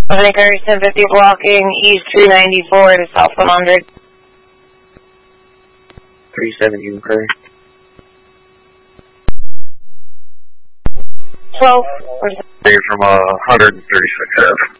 Acres 1050 blocking East 394 to South 100. 370 inquiry. 12. From 136F.